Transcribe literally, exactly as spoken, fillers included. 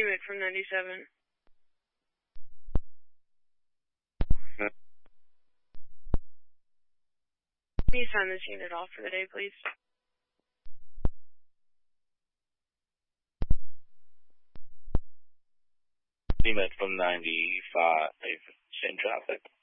Remake from ninety-seven. Can you sign this unit off for the day, please? Remake from ninety-five, same traffic.